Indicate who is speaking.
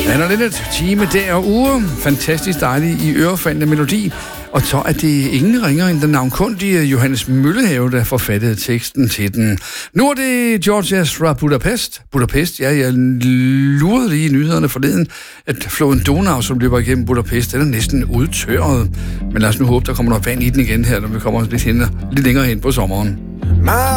Speaker 1: Anna Linnet, time, dag og uge. Fantastisk dejlig i ørefaldende melodi. Og så er det ingen ringer end den navnkundige Johannes Møllehave, der forfattede teksten til den. Nu er det Georgias fra Budapest. Budapest, ja, jeg lurede lige i nyhederne forleden, at floden Donau, som løber igennem Budapest, den er næsten udtørret. Men lad os nu håbe, der kommer noget vand i den igen her, når vi kommer lidt længere hen på sommeren.